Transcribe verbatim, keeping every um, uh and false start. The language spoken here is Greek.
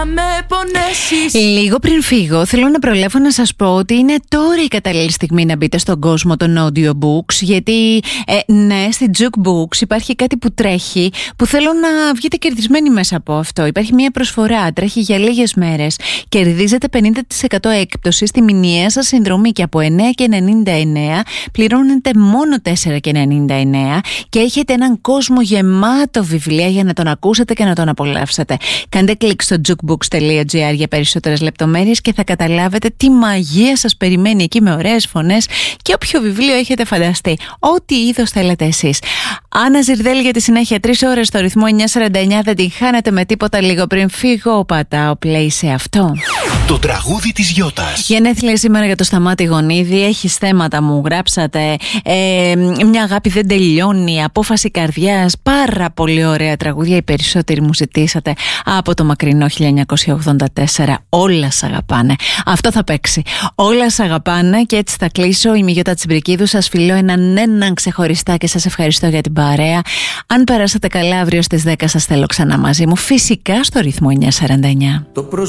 Λίγο πριν φύγω, θέλω να προλάβω να σας πω ότι είναι τώρα η κατάλληλη στιγμή να μπείτε στον κόσμο των audiobooks. Γιατί, ε, ναι, στη Jukebooks υπάρχει κάτι που τρέχει, που θέλω να βγείτε κερδισμένοι μέσα από αυτό. Υπάρχει μια προσφορά, τρέχει για λίγες μέρες. Κερδίζετε πενήντα τοις εκατό έκπτωση στη μηνιαία σας συνδρομή και από εννέα και ενενήντα εννέα πληρώνετε μόνο τέσσερα και ενενήντα εννέα και έχετε έναν κόσμο γεμάτο βιβλία για να τον ακούσετε και να τον απολαύσετε. Κάντε κλικ στο jukebooks τελεία gr για περισσότερες λεπτομέρειες και θα καταλάβετε τι μαγεία σας περιμένει εκεί με ωραίες φωνές και όποιο βιβλίο έχετε φανταστεί. Ό,τι είδος θέλετε εσείς. Άννα Ζιρδέλη για τη συνέχεια. Τρεις ώρες στο ρυθμό εννιακόσια σαράντα εννέα, δεν την χάνετε με τίποτα. Λίγο πριν φύγω, πατάω play σε αυτό. Το τραγούδι της Γιώτας. Γενέθλια σήμερα για το Σταμάτη Γονίδη. Έχεις θέματα, μου γράψατε. Ε, μια αγάπη δεν τελειώνει. Απόφαση καρδιάς. Πάρα πολύ ωραία τραγούδια. Οι περισσότεροι μου ζητήσατε από το μακρινό χίλια εννιακόσια ογδόντα τέσσερα. Όλα σ' αγαπάνε. Αυτό θα παίξει. Όλα σ' αγαπάνε και έτσι θα κλείσω. Είμαι η Γιώτα Τσιμπρικίδου. Σας φιλώ έναν έναν ξεχωριστά και σας ευχαριστώ για την παρέα. Αν περάσατε καλά, αύριο στις δέκα σας θέλω ξανά μαζί μου. Φυσικά στο ρυθμό εννιακόσια σαράντα εννέα. Το